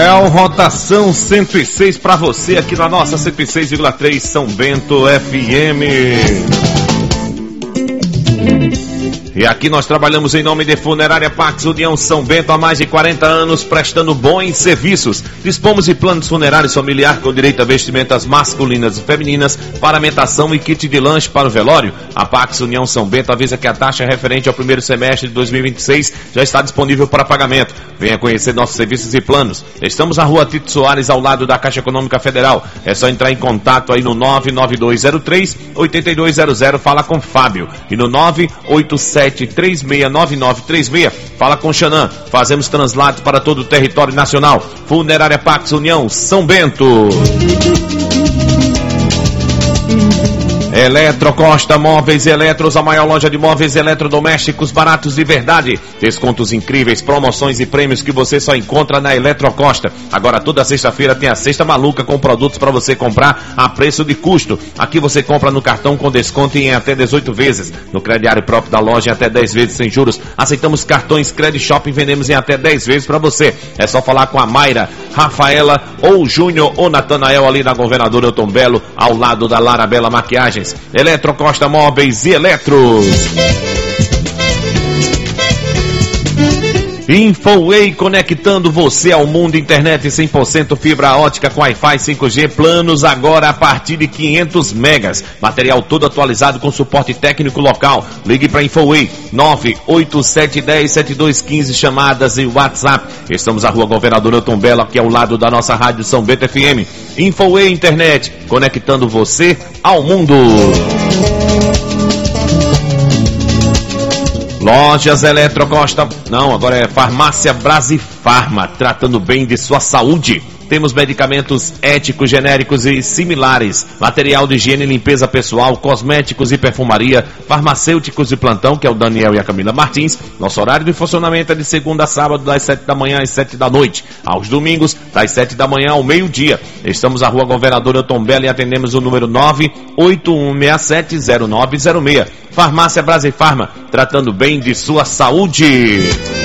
Léo, rotação 106 para você aqui na nossa 106,3 São Bento FM. E aqui nós trabalhamos em nome de Funerária Pax União São Bento há mais de 40 anos, prestando bons serviços. Dispomos de planos funerários familiar com direito a vestimentas masculinas e femininas, paramentação e kit de lanche para o velório. A Pax União São Bento avisa que a taxa referente ao primeiro semestre de 2026 já está disponível para pagamento. Venha conhecer nossos serviços e planos. Estamos na rua Tito Soares, ao lado da Caixa Econômica Federal. É só entrar em contato aí no 99203-8200, fala com Fábio. E no 987369936, fala com Xanã. Fazemos translados para todo o território nacional. Funerária Pax União São Bento. Eletrocosta Móveis e Eletros, a maior loja de móveis eletrodomésticos baratos de verdade. Descontos incríveis, promoções e prêmios que você só encontra na Eletrocosta. Agora toda sexta-feira tem a Sexta Maluca com produtos para você comprar a preço de custo. Aqui você compra no cartão com desconto em até 18 vezes. No crediário próprio da loja em até 10 vezes sem juros. Aceitamos cartões Credit Shop e vendemos em até 10 vezes para você. É só falar com a Mayra, Rafaela ou Júnior ou Natanael ali na Governador Elton Belo, ao lado da Lara Bela Maquiagens. Eletrocosta Móveis e Eletros. Infoway, conectando você ao mundo. Internet 100% fibra ótica com Wi-Fi 5G, planos agora a partir de 500 megas. Material todo atualizado com suporte técnico local. Ligue para Infoway 987107215, chamadas e WhatsApp. Estamos na rua Governador Elton Belo, aqui ao lado da nossa rádio São Bento FM. Infoway Internet, conectando você ao mundo. Lojas Eletrocosta, não, agora é Farmácia Brasifarma, tratando bem de sua saúde. Temos medicamentos éticos, genéricos e similares, material de higiene e limpeza pessoal, cosméticos e perfumaria, farmacêuticos de plantão, que é o Daniel e a Camila Martins. Nosso horário de funcionamento é de segunda a sábado, das 7 da manhã às 7 da noite. Aos domingos, das 7 da manhã ao meio-dia. Estamos na rua Governador Elton Belo e atendemos o número 981670906. Farmácia Brasifarma, tratando bem de sua saúde.